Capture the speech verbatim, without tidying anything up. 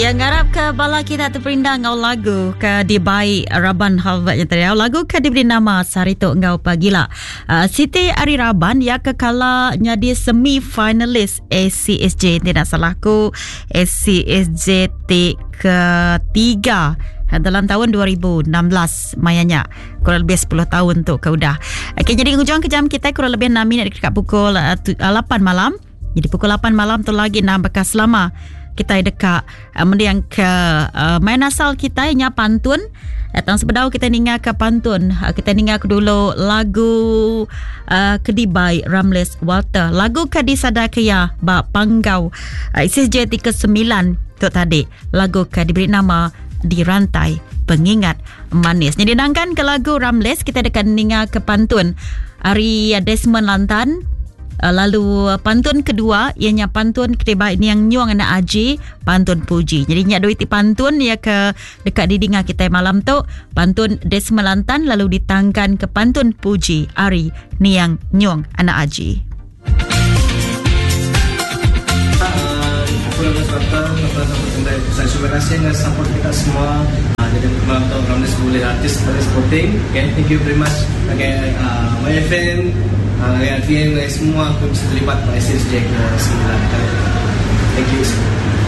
Yang garap ke bala kita terperindah ngau lagu ke di baik Raban Halvat yang teriau. Lagu ke diberi nama Sarito Ngau Pagila. Uh, Siti Ari Raban ya kekala jadi semi finalis A C S J tidak salahku A C S J T ketiga dalam tahun dua ribu enam belas mayanya kurang lebih sepuluh tahun tu ke udah. Okey, jadi hujung kejam kita kurang lebih enam minit dekat pukul uh, lapan malam. Jadi pukul lapan malam tu lagi enam bekas lama kita dekat uh, mendiang ke uh, main asal kita ianya pantun. Datang sebedau kita ninga ke pantun. Uh, kita ninga ke dulu lagu uh, Kedibai Ramles Walter. Lagu Kadi Sadakaya Ba Panggau uh, S S J T ke sembilan tu tadi. Lagu ke diberi nama Di Rantai Pengingat Manis. Jadi dangkan ke lagu Ramles kita dekat ninga ke pantun Ari Desmond Lantan. Uh, lalu uh, pantun kedua ianya pantun ketiba ini yang nyuang anak Aji pantun puji. Jadi nyak duit pantun ya ke dekat didinga kita malam tu pantun Desmelantan lalu ditangkan ke pantun puji Ari ni yang nyuang anak Aji. Saya terima kasih dengan support kita semua. Uh, jadi malam tu Ramles boleh artis pada supporting. Okay, thank you very much. Okay, uh, my friend, uh, Alfian, semua aku bisa terlibat pada S S J ke sembilan. Thank you.